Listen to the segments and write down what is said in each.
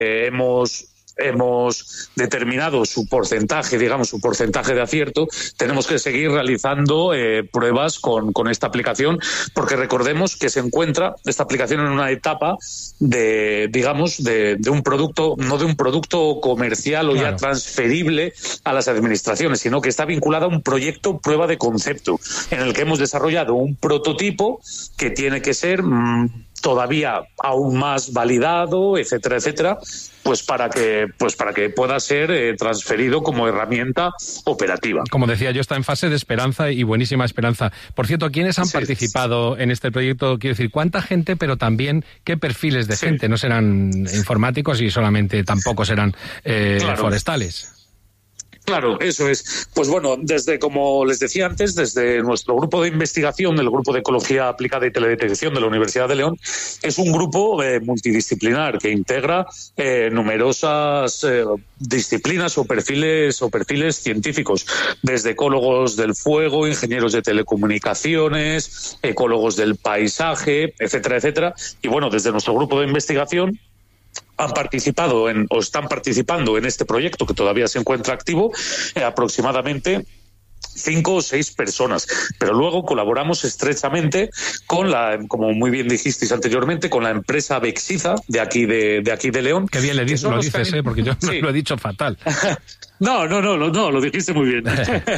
hemos determinado su porcentaje de acierto, tenemos que seguir realizando pruebas con esta aplicación, porque recordemos que se encuentra esta aplicación en una etapa de un producto, no de un producto comercial o ya transferible a las administraciones, sino que está vinculada a un proyecto prueba de concepto, en el que hemos desarrollado un prototipo que tiene que ser todavía aún más validado, etcétera, pues para que pueda ser transferido como herramienta operativa. Como decía yo, está en fase de esperanza y buenísima esperanza. Por cierto, ¿quiénes han participado en este proyecto? Quiero decir, ¿cuánta gente, pero también qué perfiles de gente? No serán informáticos y solamente tampoco serán forestales. Claro, eso es. Pues bueno, como les decía antes, desde nuestro grupo de investigación, el Grupo de Ecología Aplicada y Teledetección de la Universidad de León, es un grupo multidisciplinar que integra numerosas disciplinas o perfiles científicos, desde ecólogos del fuego, ingenieros de telecomunicaciones, ecólogos del paisaje, etcétera. Y bueno, desde nuestro grupo de investigación están participando en este proyecto, que todavía se encuentra activo, aproximadamente 5 o 6 personas, pero luego colaboramos estrechamente con como muy bien dijisteis anteriormente, con la empresa Bexiza de aquí de León. Qué bien lo dices, porque yo lo he dicho fatal. No, lo dijiste muy bien.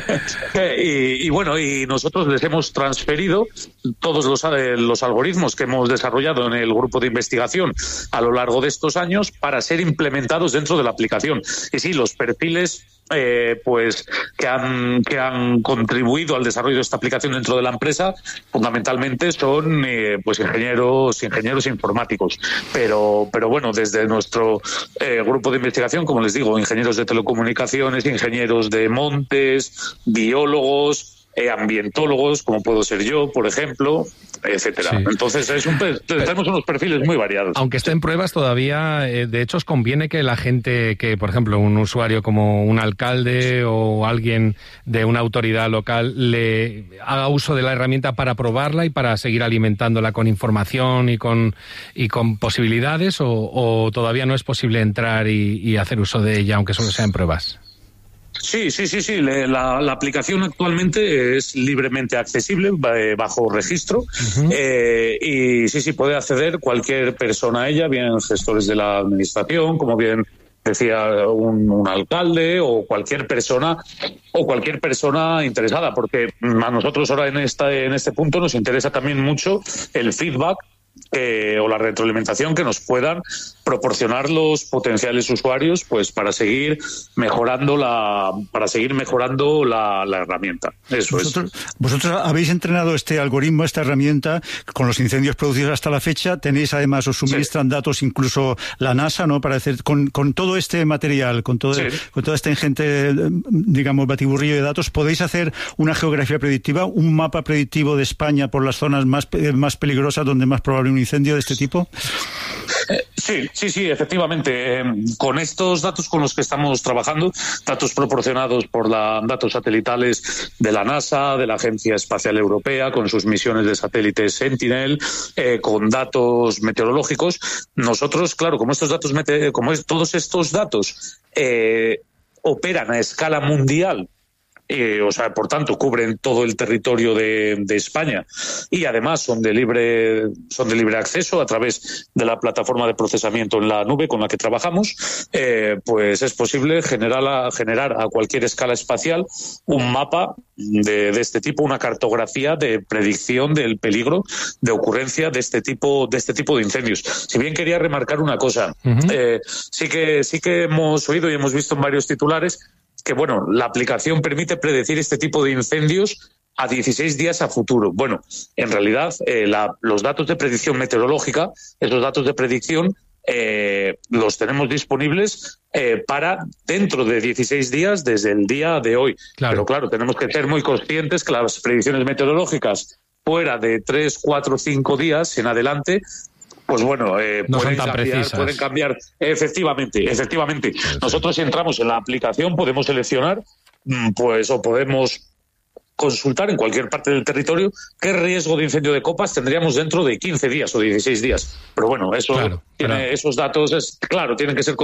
y bueno, y nosotros les hemos transferido todos los algoritmos que hemos desarrollado en el grupo de investigación a lo largo de estos años para ser implementados dentro de la aplicación. Y sí, los perfiles que han contribuido al desarrollo de esta aplicación dentro de la empresa fundamentalmente son ingenieros informáticos, pero bueno, desde nuestro grupo de investigación, como les digo, ingenieros de telecomunicaciones, ingenieros de montes, biólogos, ambientólogos, como puedo ser yo, por ejemplo, etcétera. Sí. Entonces tenemos unos perfiles muy variados. Aunque esté en pruebas todavía, de hecho os conviene que la gente, que por ejemplo un usuario como un alcalde o alguien de una autoridad local le haga uso de la herramienta para probarla y para seguir alimentándola con información y con posibilidades, o todavía no es posible entrar y hacer uso de ella aunque solo sea en pruebas. Sí. La aplicación actualmente es libremente accesible, bajo registro, y sí, puede acceder cualquier persona a ella, bien gestores de la administración, como bien decía un alcalde o cualquier persona interesada, porque a nosotros ahora en este punto nos interesa también mucho el feedback o la retroalimentación que nos puedan proporcionar los potenciales usuarios, pues para seguir mejorando la herramienta. Vosotros habéis entrenado este algoritmo, esta herramienta, con los incendios producidos hasta la fecha. Tenéis, además, os suministran datos incluso la NASA, ¿no? Para hacer con todo este material, con toda esta ingente, digamos, batiburrillo de datos, podéis hacer una geografía predictiva, un mapa predictivo de España por las zonas más peligrosas, donde más probable un incendio de este tipo. Sí, efectivamente. Con estos datos con los que estamos trabajando, datos proporcionados por datos satelitales de la NASA, de la Agencia Espacial Europea, con sus misiones de satélites Sentinel, con datos meteorológicos, nosotros, claro, todos estos datos operan a escala mundial, por tanto, cubren todo el territorio de España, y además son de libre acceso a través de la plataforma de procesamiento en la nube con la que trabajamos. Pues es posible generar a cualquier escala espacial un mapa de este tipo, una cartografía de predicción del peligro de ocurrencia de este tipo de incendios. Si bien quería remarcar una cosa, sí que hemos oído y hemos visto en varios titulares que, bueno, la aplicación permite predecir este tipo de incendios a 16 días a futuro. Bueno, en realidad, los datos de predicción meteorológica, esos datos de predicción, los tenemos disponibles para dentro de 16 días desde el día de hoy. Claro. Pero claro, tenemos que ser muy conscientes que las predicciones meteorológicas fuera de 3, 4, 5 días en adelante, pues bueno, no pueden cambiar. Efectivamente. Nosotros, si entramos en la aplicación, podemos seleccionar, o podemos consultar en cualquier parte del territorio qué riesgo de incendio de copas tendríamos dentro de 15 días o 16 días. Pero bueno, eso claro, esos datos, tienen que ser